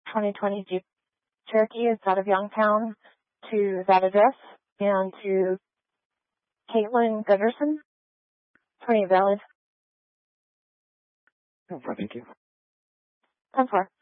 2020 Jeep Cherokee is out of Youngtown to that address, and to Caitlin Gunderson, 20 valid. Thank you. 10-4.